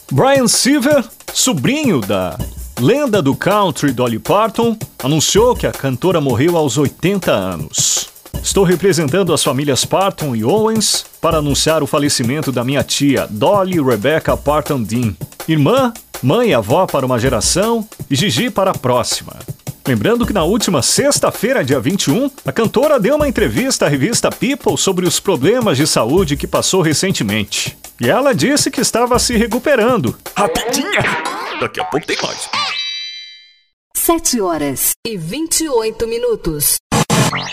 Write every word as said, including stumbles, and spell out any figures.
Brian Silver, sobrinho da lenda do country Dolly Parton, anunciou que a cantora morreu aos oitenta anos. Estou representando as famílias Parton e Owens para anunciar o falecimento da minha tia, Dolly Rebecca Parton Dean, irmã, mãe e avó para uma geração e Gigi para a próxima. Lembrando que na última sexta-feira, dia vinte e um, a cantora deu uma entrevista à revista People sobre os problemas de saúde que passou recentemente. E ela disse que estava se recuperando. Rapidinha! Daqui a pouco tem mais. Sete horas e vinte e oito minutos.